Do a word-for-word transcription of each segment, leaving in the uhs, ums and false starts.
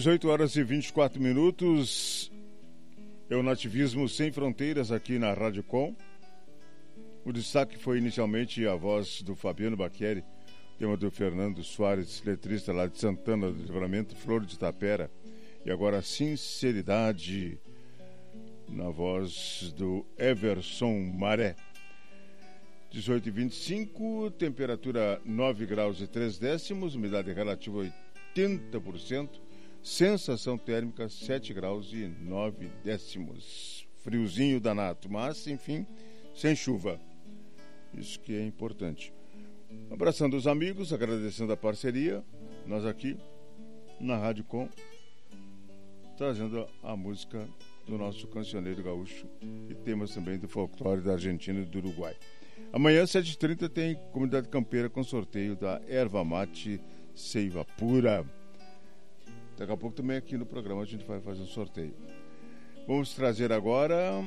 dezoito horas e vinte e quatro minutos. É o Nativismo Sem Fronteiras aqui na Rádio Com. O destaque foi inicialmente a voz do Fabiano Bacchieri, tema do Fernando Soares, letrista lá de Santana do Livramento, Flor de Tapera. E agora Sinceridade, na voz do Everson Maré. dezoito e vinte e cinco, temperatura nove graus e três décimos, umidade relativa oitenta por cento, sensação térmica sete graus e nove décimos. Friozinho danado, mas, enfim, sem chuva. Isso que é importante. Abraçando os amigos, agradecendo a parceria, nós aqui na Rádio Com, trazendo a música do nosso cancioneiro gaúcho e temas também do folclore da Argentina e do Uruguai. Amanhã, sete e trinta, tem Comunidade Campeira com sorteio da Erva Mate Seiva Pura. Daqui a pouco também aqui no programa a gente vai fazer um sorteio. Vamos trazer agora,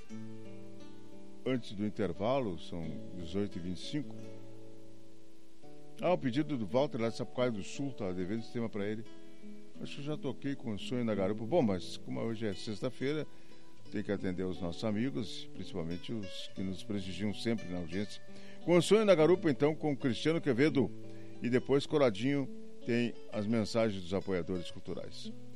antes do intervalo, são dezoito e vinte e cinco. Ah, o pedido do Walter lá de Sapucaia do Sul, estava devendo esse tema para ele. Acho que eu já toquei com o Sonho na Garupa. Bom, mas como hoje é sexta-feira, tem que atender os nossos amigos, principalmente os que nos prestigiam sempre na audiência. Com o Sonho na Garupa, então, com Cristiano Quevedo. E depois, coladinho, tem as mensagens dos apoiadores culturais.